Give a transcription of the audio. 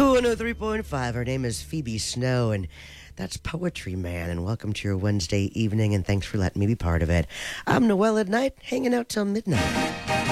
Cool 103.5. Her name is Phoebe Snow, and that's Poetry Man. And welcome to your Wednesday evening, and thanks for letting me be part of it. I'm Noel at night, hanging out till midnight.